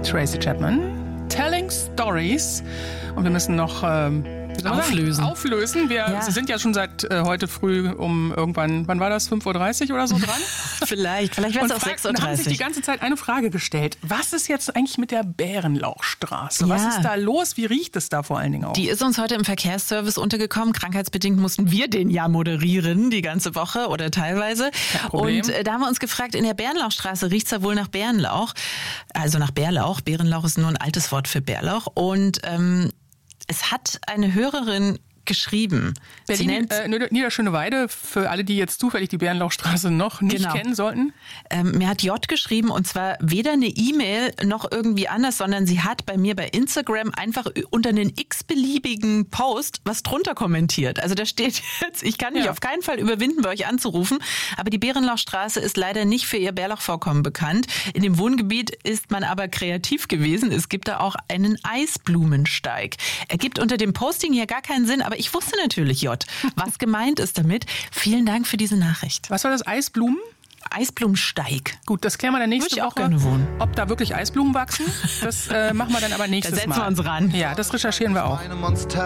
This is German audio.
Tracy Chapman. Telling Stories. Und wir müssen noch auflösen. Wir sind ja schon seit heute früh um irgendwann, wann war das, 5.30 Uhr oder so dran? Vielleicht wäre es auch 6.30 Uhr. Und haben sich die ganze Zeit eine Frage gestellt. Was ist jetzt eigentlich mit der Bärenlauchstraße? Ja. Was ist da los? Wie riecht es da vor allen Dingen auch? Die ist uns heute im Verkehrsservice untergekommen. Krankheitsbedingt mussten wir den ja moderieren, die ganze Woche oder teilweise. Und da haben wir uns gefragt, in der Bärenlauchstraße riecht es ja wohl nach Bärenlauch. Also nach Bärlauch. Bärenlauch ist nur ein altes Wort für Bärlauch. Und es hat eine Hörerin geschrieben. Niederschöneweide, für alle, die jetzt zufällig die Bärenlauchstraße noch nicht kennen sollten. Mir hat J geschrieben, und zwar weder eine E-Mail noch irgendwie anders, sondern sie hat bei mir bei Instagram einfach unter einen x-beliebigen Post was drunter kommentiert. Also da steht jetzt, ich kann mich auf keinen Fall überwinden, bei euch anzurufen, aber die Bärenlauchstraße ist leider nicht für ihr Bärlauchvorkommen bekannt. In dem Wohngebiet ist man aber kreativ gewesen. Es gibt da auch einen Eisblumensteig. Ergibt unter dem Posting hier gar keinen Sinn, aber ich wusste natürlich, J, was gemeint ist damit. Vielen Dank für diese Nachricht. Was war das? Eisblumen? Eisblumensteig. Gut, das klären wir dann nächste Woche. Auch gerne wohnen. Ob da wirklich Eisblumen wachsen, das machen wir dann aber nächstes Mal. Da setzen wir uns ran. Ja, das recherchieren wir auch.